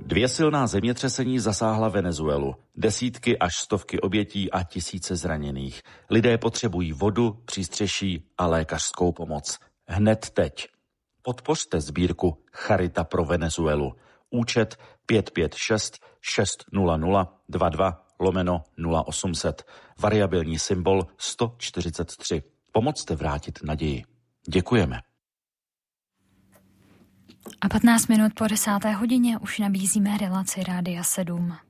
2 silná zemětřesení zasáhla Venezuelu. Desítky až stovky obětí a tisíce zraněných. Lidé potřebují vodu, přístřeší a lékařskou pomoc. Hned teď. Podpořte sbírku Charita pro Venezuelu. Účet 556 600 22/0800. Variabilní symbol 143. Pomozte vrátit naději. Děkujeme. A 15 minut po 10. hodině už nabízíme relaci Rádia 7.